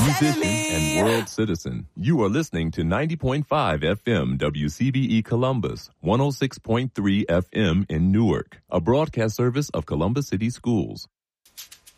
musician, and world citizen. You are listening to 90.5 FM WCBE Columbus, 106.3 FM in Newark, a broadcast service of Columbus City Schools.